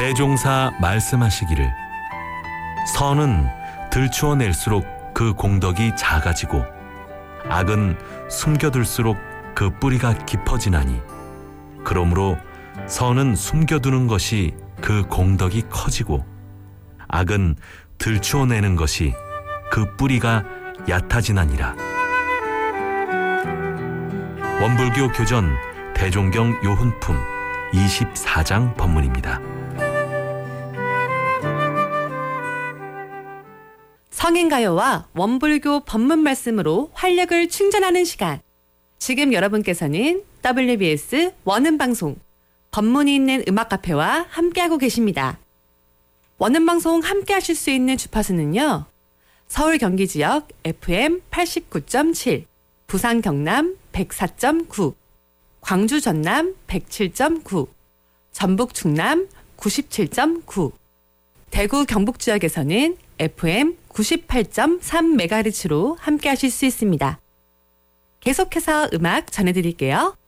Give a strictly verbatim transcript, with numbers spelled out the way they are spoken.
대종사 말씀하시기를 선은 들추어낼수록 그 공덕이 작아지고 악은 숨겨둘수록 그 뿌리가 깊어지나니 그러므로 선은 숨겨두는 것이 그 공덕이 커지고 악은 들추어내는 것이 그 뿌리가 얕아지나니라. 원불교 교전 대종경 요훈품 이십사 장 법문입니다. 성인가요와 원불교 법문 말씀으로 활력을 충전하는 시간. 지금 여러분께서는 더블유비에스 원음방송 법문이 있는 음악카페와 함께하고 계십니다. 원음방송 함께하실 수 있는 주파수는요. 서울 경기 지역 에프엠 팔십구 점 칠, 부산 경남 백사 점 구, 광주 전남 백칠 점 구, 전북 충남 구십칠 점 구, 대구 경북 지역에서는 에프엠 구십팔 점 삼 메가헤르츠로 함께하실 수 있습니다. 계속해서 음악 전해드릴게요.